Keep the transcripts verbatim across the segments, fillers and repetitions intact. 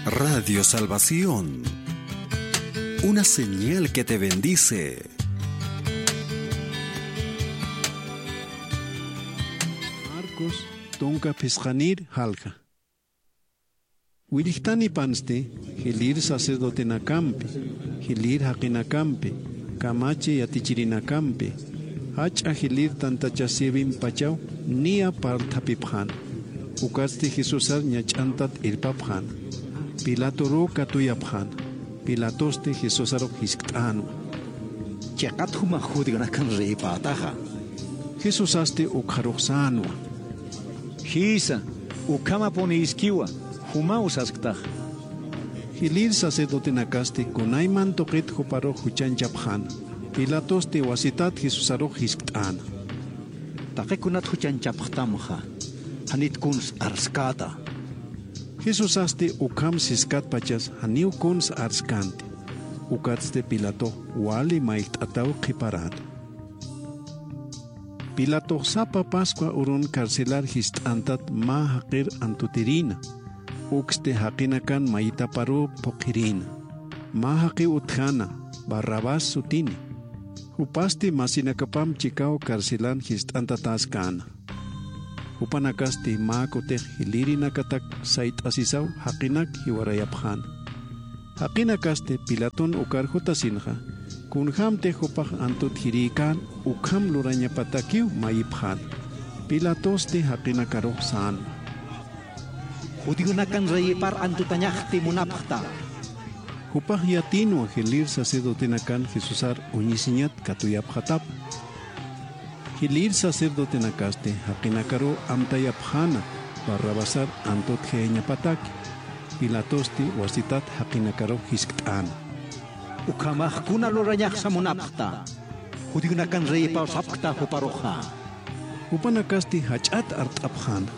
Radio Salvación, una señal que te bendice. Marcos tonka pesjanir halja. Willihtani panste, hilir sacerdote nakampe, hilir haqinakampe, kamache yatichirinakampe, hacha hilir tantachasibim pachau, nia partapiphan. Ukaste Jesusar ñachantat irpaphan. Pilato ro katuyaphan. Pilatoste Jesusaro hisktanu. Chakat huma judiganakan reipataja. Jesusaste ukharoxanu. Hisa, ukama poni iskiwa, huma usasktaj. Hilir sacerdote nakaste konaiman toqet hoparo huchanchaphan. Pilatoste wasitat Jesusaro hisktana. Takekunat huchanchaptamja. Hanit kuns arskata. Jesusaste ukam siskat pachas haniu kuns arskante. Ukatste Pilato wali maikt atau kiparado. Pilato sapa Pascua urun carcelar histantat ma haqir antutirina. Ukste haqinakan maita paru pokirina. Ma haqi utjana, Barrabás sutini. Upaste masinakapam chikao carcelan histantatascana. Upanakaste maakotej hiliri nakatak sait asisau haqinak hiwarayaphan. Haqinakaste Pilaton ukar jotasinja, kunhamte hopaj antut hirikan ukham lurañapatakiu mayiphan. Pilatoste haqinakaroj san. Judigunakan reyipar antutañajti munapjta. Hupaj yatino hilir sacerdotenakan Jesusar uñisiñat katuyapjatap. Hilir sacerdote nakaste haqinakaro amtayapjana Barrabasar antot jeñapatak. Pilatosti wasitat haqinakaro hisktana. Ukamaj kuna lurañajsa munapjta. Judigunakan reyipar sapjta huparoja. Upanakasti hachat artapjana.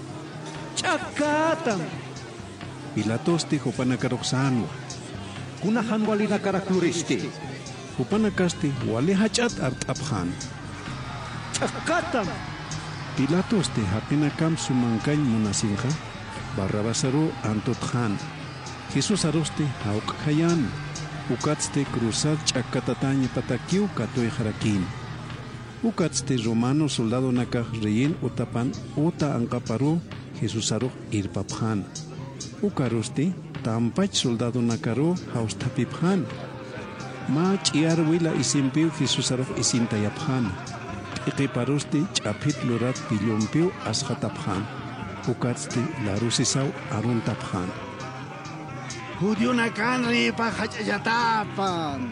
Chakatam. Pilatosti hupanakaroxanwa. Kuna hanwalina karakluristi. Upanakasti wali hachat artapjana. Chakatam. Pilatoste haqinakam sumankañ munasinja, Barrabasaro antotjan. Jesús aroste hauqhayan. Ukatste cruzar chakatataña patakiu katoy jarakin. Ukatste romano soldado nakaj reyin utapan uta anqaparu Jesús aro irpapjan. Ukaroste tampach soldado nakaro haustapipjan. Ma chiar wila isimpiu Jesús aro isintayapjan. Iqiparoste chapit lurat pilompiu ashataphan. Ukatste larusisau aruntaphan. Judionakan ripa hachayatapan.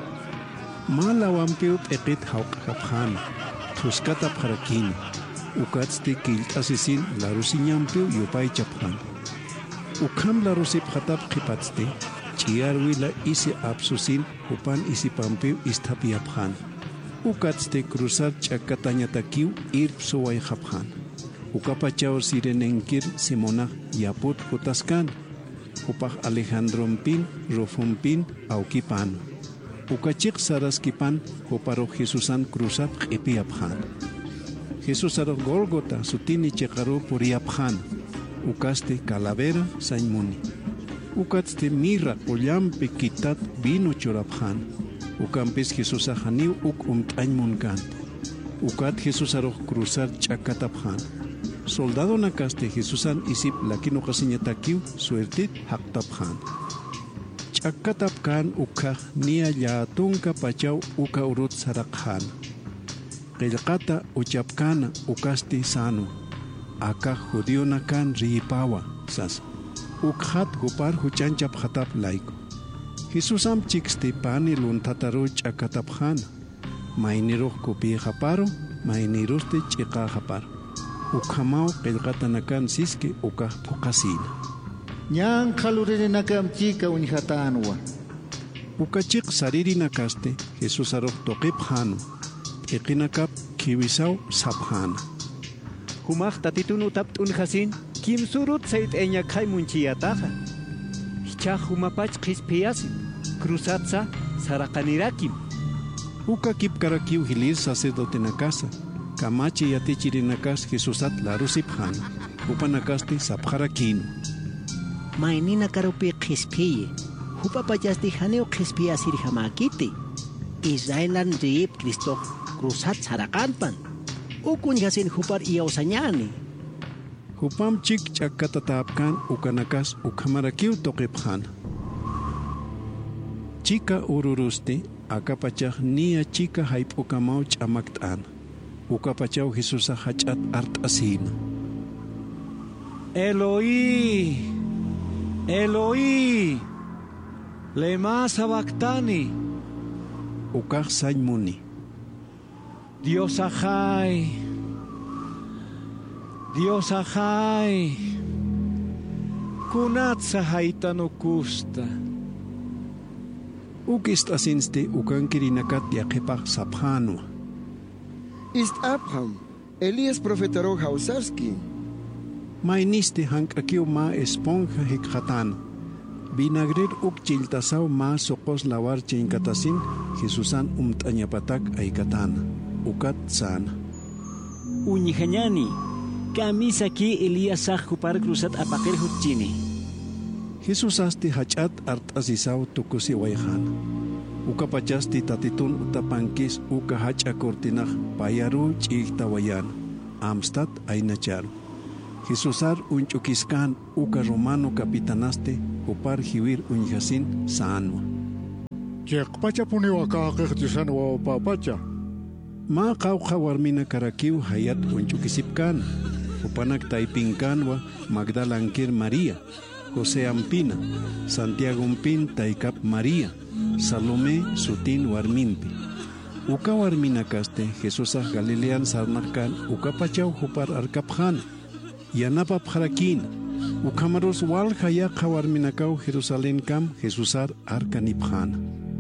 Malawampiu iqit hauqaphan. Tuskatap harakin. Ukatste kilt asisin larusiñampiu yupay chaphan. Ukam larusip hatap qipatste. Chiarwila isi apsusin upan isipampiu istapiyaphan. Ukatste cruzar chakatañatakiu irp suway japhan. Ukapachao sirenenkir simonaj yaput hutaskan. Upaj Alejandrompin, Rofompin, aukipan. Ukachik saraskipan, huparo Jesusan cruzat q'ipiaphan. Jesusaro Golgota sutini chekaro puriaphan. Ukaste calavera saimuni. Ukatste mirra ollampi kitat vino choraphan. Ukampis Jesús ajaniu uk umt'añmunkan. Ukat Jesús aroj cruzar chakataphan. Soldado nakaste Jesúsan isip lakino kasiñatakiu suertit haqtaphan. Chakatapkan ukaj nia yatunka pachau uka urut sarakhan. Qillqata uchapkana ukaste sano. Akaj judío nakan riipawa sas. Ukhat gupar huchanchap hatap laiko. Jesusam chikste pani luntataro chakataphan. Mainiroj kupi japaro, mainiroste chika japaro. Ukhamao qillqatanakan siske ukaj pokasina. Ñan khalurinakam chika unhatanwa. Ukachik saririnakaste Jesús aroj toqipjano. Iqinakap kiwisau saphana. Humaj tatitunu taptun hasin kim surut sait eña khay munchiyataja. Hichaj humapach qispiyasin. Cruzatsa saraqanirakim. Uka kipkarakiu hilir sacerdote nakasa. Kamachi yatichirinakas Jesusat larusiphan. Upanakaste sapjarakino. Mainina karupi qispiye. Hupa pachasti haneo qispiya sirjamakiti. Israelan rib Cristo cruzat sarakanpan. Ukun yasin hupar iyausanyani. Hupam chik chakatatapkan ukanakas ukamarakiw toqiphan. Chika ururusti akapachak niya chika haip ukamaw chamaktan. Ukapachaw Jesusa hachat artasin. Eloi, Eloi, lema sabactani. Ukak saymuni. Dios ajay, Dios ajay, kunat sahaytano kusta. Ukist asinste ukan kirinakat yakipak saphano. Ist Abraham, Elias profetero Hausarski. Mainiste hank akiw ma esponja hikhatano. Binagrir uk chiltasaw ma sokos lawar chinkatasin Jesusan umtanyapatak ay katana. Ukat sana. Uñihañani, camisa ki Elías sajupar cruzat apakir hutchini. Jesus asti hachat art asisaw tukusi wayhan. Uka pachasti tatitun utapankis uka hacha kortinah payaru chihtawayan. Amstad aynacharu. Jesusar unchukiskan uka romano kapitanaste upar hiwir unyasin saanwa. Chek pacha puni wakakaktisan wa papacha. Ma qawqa warmina karakiw hayat unchukisipkan. Upanak taipinkanwa Magdalankir María, José Ampina, Santiago Ampin taikap María, Salomé sutin warminpi. Uka warmina kaste Jesusa Galilean sarnakkan uka pachaw hupar arkaphan. Yanapap harakin. Ukamaros wal haya warminakaw Jerusalén kam Jesusar arkaniphan.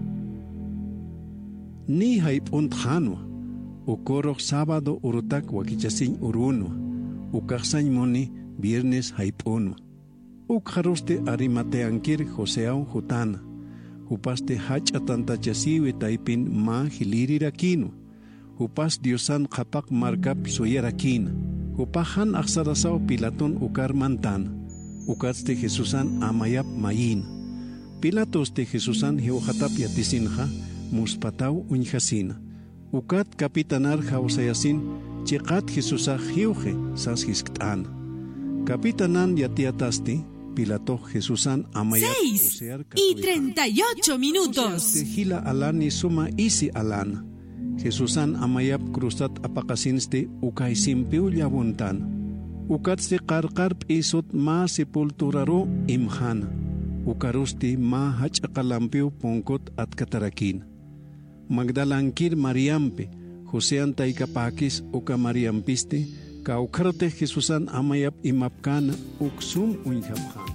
Ni haipun thanwa. Ukorok sábado urutak wakichasin urunwa. Ukaksañ moni viernes haipunwa. Ukharuste arimateankir Joseau jutana. Upaste hach atantachasiwe taipin ma hilirirakino. Upas diosan kapak markap soyerakina. Upahan aksarasaw Pilaton ukar mantana. Ukaste Jesusan amayap mayin. Pilatos te Jesusan hiuhatap yatisinha muspataw unjasina. Ukat kapitanar hausayasin chiqat Jesusa hiuge sas hisktan. Kapitanan yatiatasti Pilato Jesusan amayap seis y treinta y ocho minutos. Hila alani suma isi alana. Jesusan amayap krustat apakasinste ukay simpiw yabuntan. Ukat si karkarp isot ma sepulturaro imhana. Ukarusti ma hachakalampiw pungkot at katarakin. Magdalankir Mariampe, José Antaikapakis uka Mariampiste, kaukarte Jesusan amayap imapkana uksum unyaphan.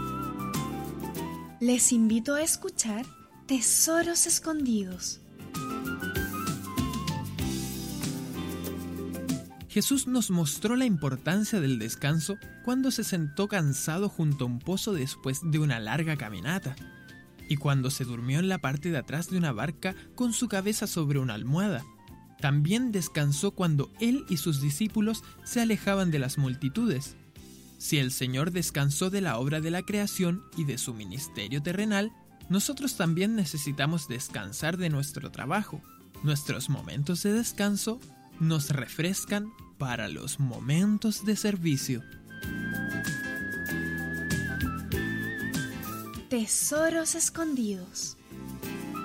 Les invito a escuchar Tesoros Escondidos. Jesús nos mostró la importancia del descanso cuando se sentó cansado junto a un pozo después de una larga caminata, y cuando se durmió en la parte de atrás de una barca con su cabeza sobre una almohada. También descansó cuando él y sus discípulos se alejaban de las multitudes. Si el Señor descansó de la obra de la creación y de su ministerio terrenal, nosotros también necesitamos descansar de nuestro trabajo. Nuestros momentos de descanso nos refrescan para los momentos de servicio. Tesoros Escondidos.